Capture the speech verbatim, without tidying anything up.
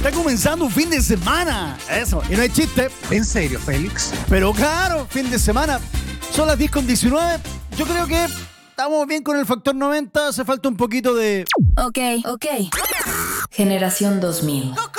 está comenzando un fin de semana. Eso, y no hay chiste. ¿En serio, Félix? Pero claro, fin de semana. Son las diez con diecinueve. Yo creo que estamos bien con el factor noventa. Hace falta un poquito de... Ok, ok. Generación dos mil.